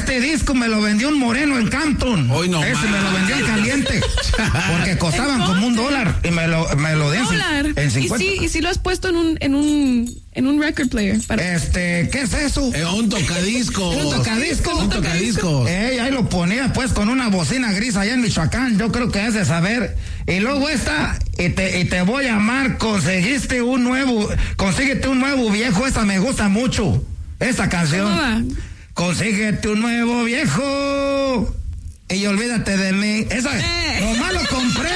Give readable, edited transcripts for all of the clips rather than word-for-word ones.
Este disco me lo vendió un moreno en Campton. Hoy no. Ese me lo vendió en caliente. Porque costaban como $1 y me lo dio en 50. ¿Y si lo has puesto en un record player? ¿Qué es eso? Un tocadiscos. ¿Un tocadiscos? Un tocadiscos. Ahí lo ponía pues con una bocina gris allá en Michoacán. Yo creo que has de saber. Y luego y te voy a amar, consíguete un nuevo viejo. Esta me gusta mucho. Esta canción. ¿Cómo va? Consíguete un nuevo viejo y olvídate de mí. Esa, nomás lo compré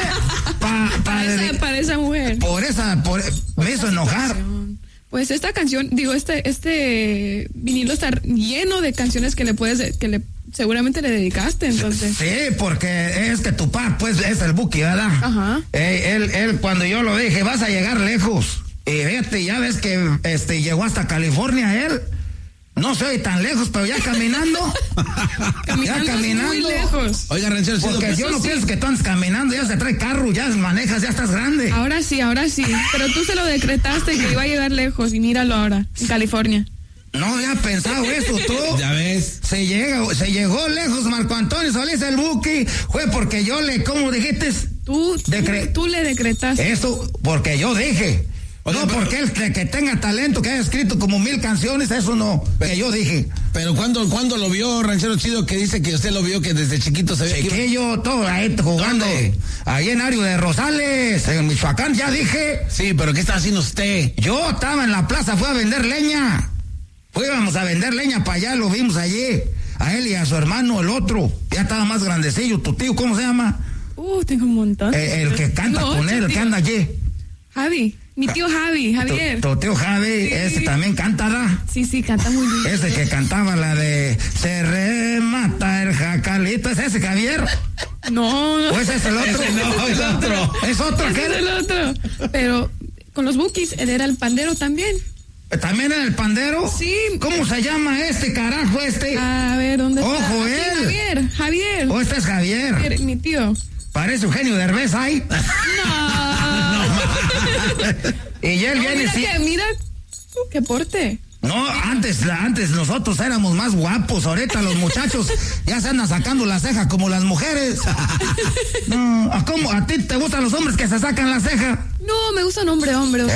para esa mujer. Me hizo enojar. Pues esta canción, este vinilo está lleno de canciones que seguramente le dedicaste, entonces. Sí, porque es que tu papá, pues, es el Buki, ¿verdad? Ajá. Él, cuando yo lo dije, vas a llegar lejos. Y fíjate, ya ves que llegó hasta California él. No soy tan lejos, pero ya caminando. Caminando muy lejos. Oiga, Ranchero Chido. Porque yo no pienso que tú andes caminando, ya se trae carro, ya manejas, ya estás grande. Ahora sí. Pero tú se lo decretaste que iba a llegar lejos y míralo ahora, en California. No había pensado eso, tú. Ya ves. Se llegó lejos Marco Antonio Solís el Buki. Fue porque yo ¿cómo dijiste? Tú le decretaste. Eso, porque yo dije. Oye, no, porque él que tenga talento, que haya escrito como 1000 canciones, eso no, que yo dije. Pero ¿cuándo lo vio, Ranchero Chido, que dice que usted lo vio que desde chiquito se ve? Chiquillo, todo ahí jugando. ¿Dónde? Ahí en Ario de Rosales, en Michoacán, ya dije. Sí, pero ¿qué está haciendo usted? Yo estaba en la plaza, fui a vender leña. Íbamos a vender leña para allá, lo vimos allí. A él y a su hermano, el otro. Ya estaba más grandecillo, tu tío, ¿cómo se llama? Tengo un montón. El que canta con él, el que anda allí. Javi. Mi tío Javier. Tu tío Javi, sí. Ese también canta, ¿da? Sí, canta muy bien. Ese que cantaba la de Se remata el jacalito, ¿es ese Javier? No. ¿O ese es el otro? No, es otro. ¿Es otro qué? Es el otro. Pero con los Bukis, él era el pandero también. ¿También era el pandero? Sí. ¿Cómo se llama este carajo A ver, ¿dónde está? Ojo, él. Javier. ¿O este es Javier? Mi tío. Parece Eugenio Derbez ahí. No. Y él viene Mira qué porte. No, antes nosotros éramos más guapos. Ahorita los muchachos ya se andan sacando la ceja como las mujeres. No, ¿a ti te gustan los hombres que se sacan la ceja? No, me gusta un hombre.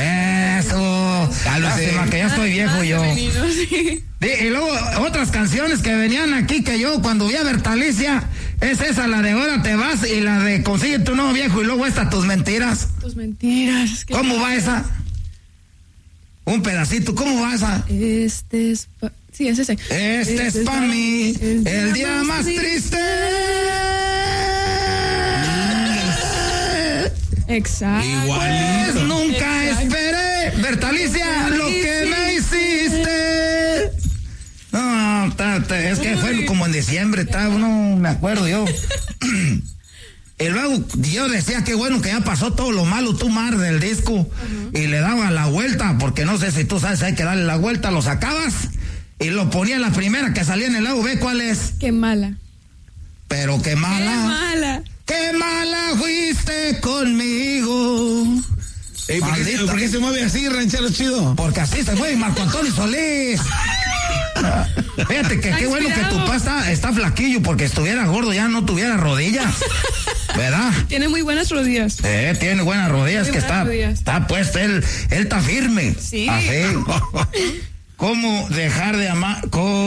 Eso. Lástima que ya estoy viejo yo. Sí. Y luego otras canciones que venían aquí que yo cuando vi a Bertalicia, es esa, la de Ahora te vas y la de Consigue tu nuevo viejo y luego esta Tus mentiras. Tus mentiras. ¿Cómo va esa? Un pedacito, ¿cómo va esa? Sí, es ese. Este es pa' mí el día más triste. Exacto. Igualito. Pues nunca esperé, Bertalicia, lo que me hiciste. No, es que fue como en diciembre, no me acuerdo yo. Y luego yo decía que bueno que ya pasó todo lo malo, tú mar del disco. Uh-huh. Y le daba la vuelta, porque no sé si tú sabes, hay que darle la vuelta, lo sacabas y lo ponía la primera que salía en el lado B, ¿cuál es? Qué mala. Pero qué mala. Qué mala fuiste conmigo. ¿Por qué se mueve así, Ranchero Chido? Porque así se mueve Marco Antonio Solís. Fíjate que qué bueno que tu papá está flaquillo, porque estuviera gordo ya no tuviera rodillas. ¿Verdad? Tiene muy buenas rodillas. Tiene buenas rodillas, está puesto, él está firme. Sí. Así. ¿Cómo dejar de amar?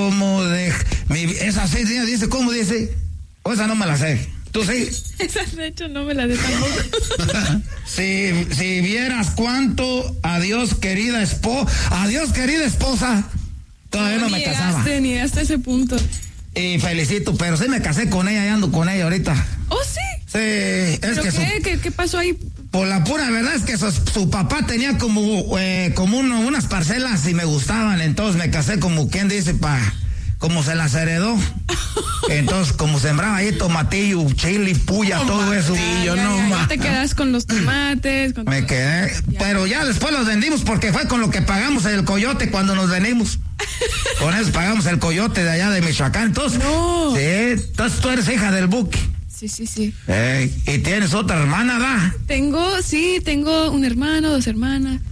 Esa 6 días dice, ¿cómo dice? O esa no me la sé. ¿Tú sí? Esa de hecho no me la sé tampoco. Si vieras cuánto adiós querida esposa. Todavía no me casaba. Ni hasta ese punto. Y felicito, pero sí me casé con ella y ando con ella ahorita. ¿Oh, sí? Sí, es ¿Pero que ¿Qué pasó ahí? Por la pura verdad es que su papá tenía como unas parcelas y me gustaban, entonces me casé como quien dice como se las heredó. Entonces, como sembraba ahí tomatillo, chile, puya, todo eso. Ya te quedas con los tomates. Me quedé, pero ya después los vendimos porque fue con lo que pagamos el coyote cuando nos venimos. Con eso pagamos el coyote de allá de Michoacán. Entonces, no. Sí, entonces tú eres hija del Buki. Sí. ¿Y tienes otra hermana, va? Tengo un hermano, 2 hermanas.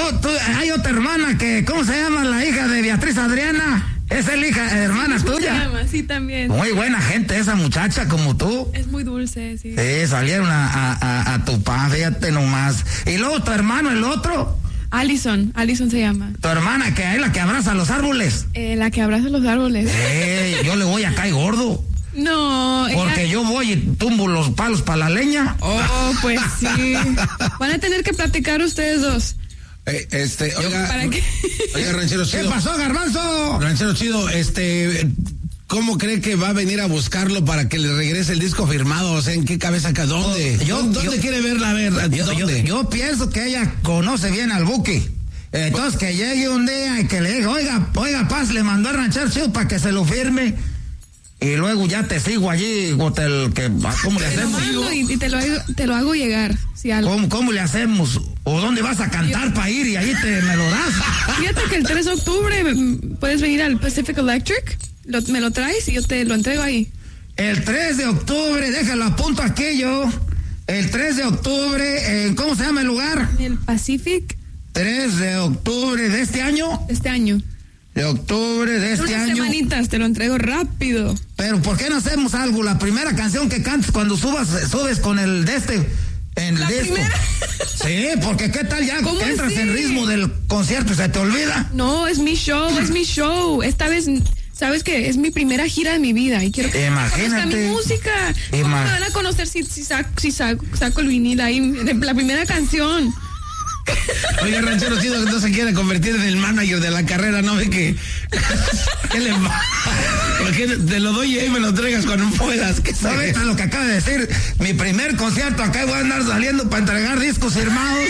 Hay otra hermana que, ¿cómo se llama la hija de Beatriz Adriana? Es la hermana tuya. Sí, también. Muy buena gente esa muchacha como tú. Es muy dulce, sí. Sí, salieron a tu pan, fíjate nomás. Y luego tu hermano, el otro. Allison se llama. Tu hermana, que es la que abraza los árboles. La que abraza los árboles. Yo le voy a caer gordo. No. Porque yo voy y tumbo los palos para la leña. Oh, pues sí. Van a tener que platicar ustedes dos. Oiga, ¿Para qué? Oiga, Ranchero ¿Qué Chido. pasó, Garbanzo? Ranchero Chido, ¿cómo cree que va a venir a buscarlo para que le regrese el disco firmado? O sea, ¿en qué cabeza acá? ¿Dónde? ¿Dónde quiere verla? A ver, ¿dónde? Yo pienso que ella conoce bien al Buki. Entonces que llegue un día y que le diga, oiga, Paz, le mandó a Ranchero Chido para que se lo firme. Y luego ya te sigo allí, Gotel, ¿cómo le hacemos? Y te lo hago llegar. Si algo. ¿Cómo le hacemos? ¿O dónde vas a cantar para ir y ahí me lo das? Fíjate que el 3 de octubre puedes venir al Pacific Electric, me lo traes y yo te lo entrego ahí. El 3 de octubre, déjalo apunto aquí yo. El 3 de octubre, ¿cómo se llama el lugar? El Pacific. 3 de octubre de este año. Este año. De octubre de este unas año. Semanitas, te lo entrego rápido. Pero ¿por qué no hacemos algo? La primera canción que cantes cuando subes con el de en el ¿La disco. primera? Sí, porque qué tal ya que entras así? en ritmo del concierto y se te olvida. No, es mi show. Esta vez, sabes que es mi primera gira de mi vida y quiero que conozcan mi música. ¿Cómo me van a conocer si saco el vinil ahí de la primera canción? Oiga, Ranchero Chido, no se quiere convertir en el manager de la carrera, ¿no ve que? ¿Qué le va? ¿Por qué te lo doy y ahí me lo traigas cuando puedas? ¿Sabes lo que acaba de decir? Mi primer concierto, acá voy a andar saliendo para entregar discos firmados.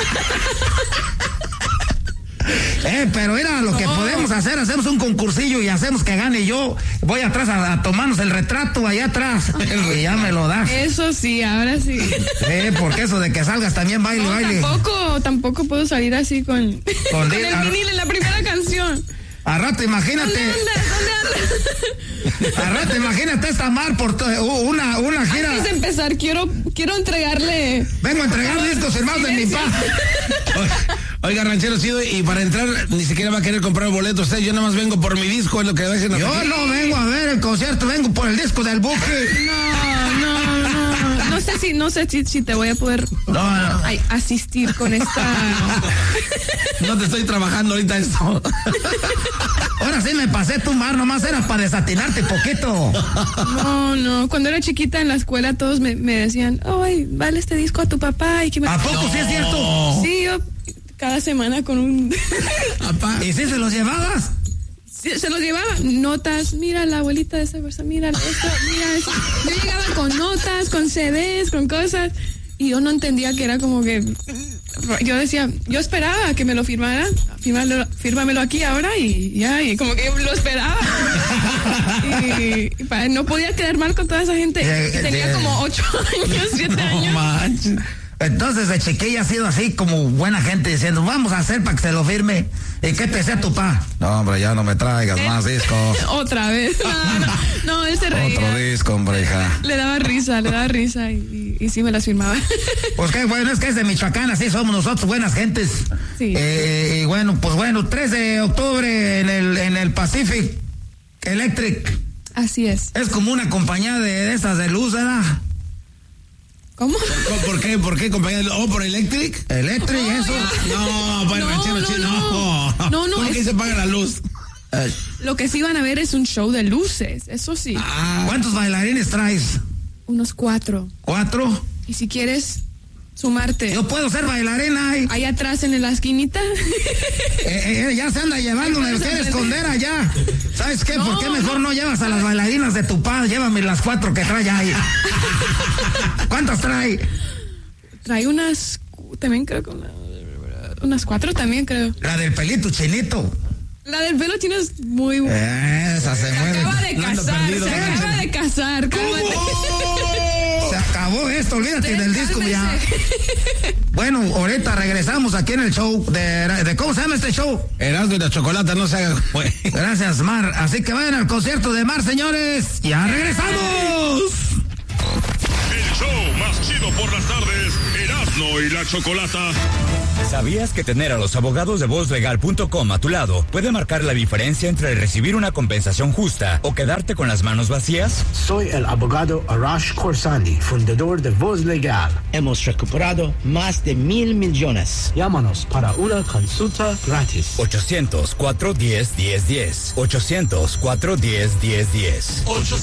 Pero mira, lo que podemos hacer, hacemos un concursillo y hacemos que gane yo. Voy atrás a tomarnos el retrato allá atrás. Y ya me lo das. Eso sí, ahora sí. Porque eso de que salgas también baile. Tampoco puedo salir así con el vinil en la primera canción. A rato, imagínate. ¿Dónde andas? A rato, imagínate esta Mar por una gira. Antes de empezar, quiero entregarle. Vengo a entregar discos firmados de mi papá. Oiga, Ranchero Chido, y para entrar ni siquiera va a querer comprar boletos. Yo nada más vengo por mi disco, es lo que va a decir. Yo no vengo a ver el concierto, vengo por el disco del Buki. No sé si te voy a poder asistir con esta. No te estoy trabajando ahorita esto. Ahora sí me pasé tu Mar, nomás era para desatinarte poquito. No, cuando era chiquita en la escuela todos me decían, ay, vale este disco a tu papá. Y que ¿A poco sí es cierto? Sí, yo cada semana con un... ¿Y si se los llevabas? Sí, se los llevaba, notas, mira la abuelita de esa persona, mira esto, mira eso. Yo llegaba con notas, con CDs, con cosas, y yo no entendía que era como que... Yo decía, yo esperaba que me lo firmara, fírmamelo aquí ahora y ya, y como que lo esperaba. y no podía quedar mal con toda esa gente. Tenía como 8 años, 7 años. No manches. Entonces de chiquilla ha sido así como buena gente diciendo, vamos a hacer para que se lo firme. ¿Y qué te decía tu pa? No, hombre, ya no me traigas más discos. Otra vez. No, él se reía. Otro disco, hombre, hija. Le daba risa y sí me las firmaba. Pues qué bueno, es que es de Michoacán, así somos nosotros, buenas gentes. Sí. Y bueno, 3 de octubre en el Pacific Electric. Así es. Es como una compañía de esas de luz, ¿verdad? ¿Cómo? ¿Por qué, compañero? ¿Por Electric? Electric, eso. No, para el Ranchero Chido, no. ¿Cómo que se paga la luz? Lo que sí van a ver es un show de luces, eso sí. ¿Cuántos bailarines traes? Unos 4. ¿4? Y si quieres sumarte. Yo puedo ser bailarina ahí. Ahí atrás en la esquinita. Ya se anda llevando, me quiere esconder allá. ¿Sabes qué? ¿Por qué mejor no llevas a las bailarinas de tu padre? Llévame las 4 que trae ahí. ¿Cuántas trae? Trae unas, también creo que unas 4 también creo. La del pelito chinito. La del pelo chino es muy buena. Esa se mueve. Acaba de casar. Se acabó esto, olvídate del disco ya. Bueno, ahorita regresamos aquí en el show de ¿cómo se llama este show? Erasmo y la Chocolata, no se haga. Gracias, Mar. Así que vayan al concierto de Mar, señores. Ya regresamos. El show más chido por las tardes, Erasmo y la Chocolata. ¿Sabías que tener a los abogados de vozlegal.com a tu lado puede marcar la diferencia entre recibir una compensación justa o quedarte con las manos vacías? Soy el abogado Arash Khorsandi, fundador de Voz Legal. Hemos recuperado más de 1,000 millones. Llámanos para una consulta gratis. 800-410-1010. 800-410-1010.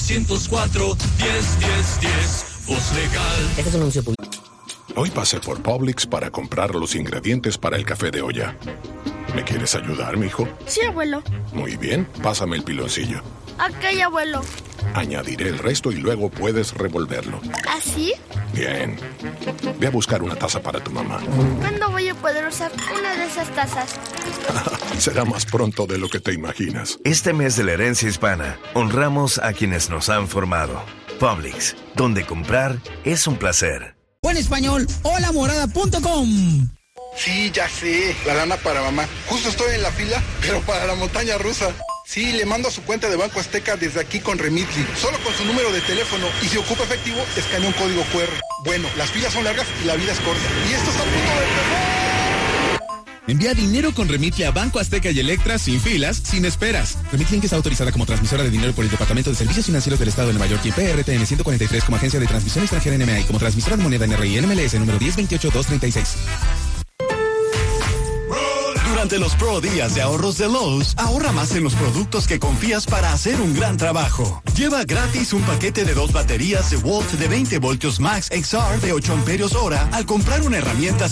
800-410-1010. Voz Legal. Este es un anuncio público. Hoy pasé por Publix para comprar los ingredientes para el café de olla. ¿Me quieres ayudar, mijo? Sí, abuelo. Muy bien, pásame el piloncillo. Ok, abuelo. Añadiré el resto y luego puedes revolverlo. ¿Así? Bien. Ve a buscar una taza para tu mamá. ¿Cuándo voy a poder usar una de esas tazas? Será más pronto de lo que te imaginas. Este mes de la herencia hispana, honramos a quienes nos han formado. Publix, donde comprar es un placer. Buen español, holamorada.com. Sí, ya sé, la lana para mamá. Justo estoy en la fila, pero para la montaña rusa. Sí, le mando a su cuenta de Banco Azteca desde aquí con Remitly, solo con su número de teléfono. Y si ocupa efectivo, escanea un código QR. Bueno, las filas son largas y la vida es corta. Y esto está a punto de empezar. Envía dinero con Remitly a Banco Azteca y Electra sin filas, sin esperas. Remitly está autorizada como transmisora de dinero por el Departamento de Servicios Financieros del Estado de Nueva York y PRTN 143 como agencia de transmisión extranjera NMA y como transmisora de moneda NRI NMLS número 1028-236. Durante los Pro Días de Ahorros de Lowe's, ahorra más en los productos que confías para hacer un gran trabajo. Lleva gratis un paquete de 2 baterías de Walt de 20 voltios Max XR de 8 amperios hora al comprar una herramienta